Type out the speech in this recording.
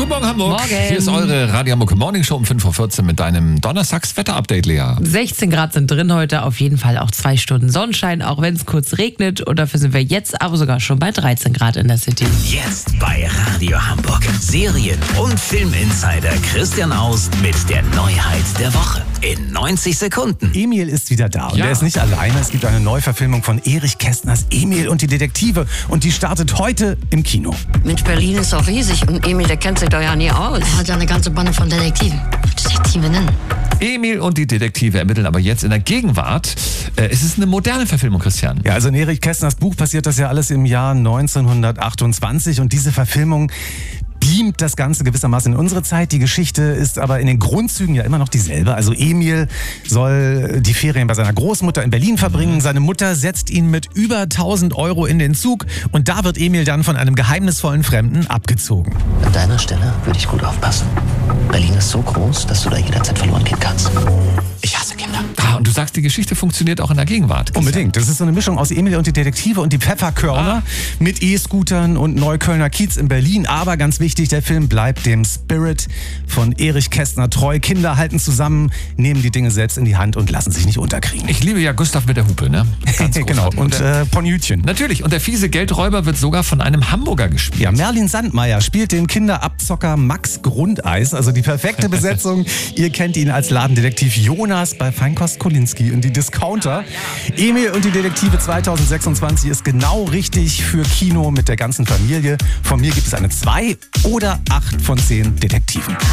Guten Morgen, Hamburg. Morgen. Hier ist eure Radio Hamburg Morning Show um 5.14 Uhr mit deinem Donnerstags-Wetter-Update, Lea. 16 Grad sind drin heute, auf jeden Fall auch 2 Stunden Sonnenschein, auch wenn es kurz regnet. Und dafür sind wir jetzt aber sogar schon bei 13 Grad in der City. Jetzt bei Radio Hamburg. Serien- und Filminsider Christian Aust mit der Neuheit der Woche. In 90 Sekunden. Emil ist wieder da und Ja. er ist nicht alleine. Es gibt eine Neuverfilmung von Erich Kästners Emil und die Detektive und die startet heute im Kino. Mensch, Berlin ist doch riesig und Emil, der kennt sich doch ja nie aus. Er hat ja eine ganze Bande von Detektiven. Detektivinnen. Emil und die Detektive ermitteln aber jetzt in der Gegenwart. Es ist eine moderne Verfilmung, Christian. Ja, also in Erich Kästners Buch passiert das ja alles im Jahr 1928 und diese Verfilmung beamt das Ganze gewissermaßen in unsere Zeit. Die Geschichte ist aber in den Grundzügen ja immer noch dieselbe. Also Emil soll die Ferien bei seiner Großmutter in Berlin verbringen. Seine Mutter setzt ihn mit über 1.000 Euro in den Zug und da wird Emil dann von einem geheimnisvollen Fremden abgezogen. An deiner Stelle würde ich gut aufpassen. Berlin ist so groß, dass du da jederzeit verloren gehen kannst. Ich hasse Kinder. Ah, und du sagst, die Geschichte funktioniert auch in der Gegenwart. Christian. Unbedingt. Das ist so eine Mischung aus Emil und die Detektive und die Pfefferkörner mit E-Scootern und Neuköllner Kiez in Berlin. Aber ganz wichtig, der Film bleibt dem Spirit von Erich Kästner treu. Kinder halten zusammen, nehmen die Dinge selbst in die Hand und lassen sich nicht unterkriegen. Ich liebe ja Gustav mit der Hupe, ne? Ganz Genau. großartig. Und Ponjütchen. Natürlich. Und der fiese Geldräuber wird sogar von einem Hamburger gespielt. Ja, Merlin Sandmeier spielt den Kinderabzocker Max Grundeis, also die perfekte Besetzung. Ihr kennt ihn als Ladendetektiv Jonas bei Feinkost Kolinski und die Discounter. Emil und die Detektive 2026 ist genau richtig für Kino mit der ganzen Familie. Von mir gibt es eine 2 oder 8 von 10 Detektiven.